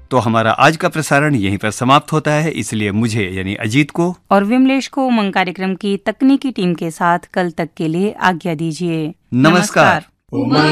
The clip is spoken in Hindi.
तो हमारा आज का प्रसारण यहीं पर समाप्त होता है, इसलिए मुझे यानी अजीत को और विमलेश को उमंग कार्यक्रम की तकनीकी टीम के साथ कल तक के लिए आज्ञा दीजिए। नमस्कार।